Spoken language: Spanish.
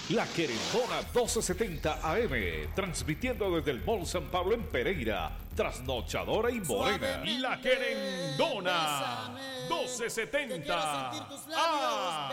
La Querendona 1270 AM, transmitiendo desde el Mall San Pablo en Pereira, Trasnochadora y Morena. La Querendona 1270 AM.